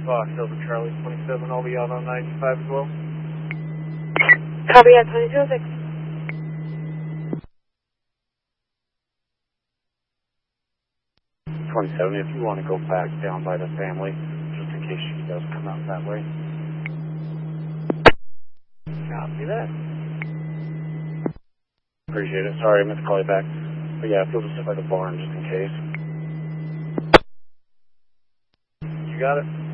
Fox, Delta Charlie 27, I'll be out on 95 as well. Copy at 206. 27, if you want to go back down by the family, just in case she does come out that way. Copy that. Appreciate it. Sorry I meant to call you back. But yeah, if you'll just sit by the barn just in case. You got it.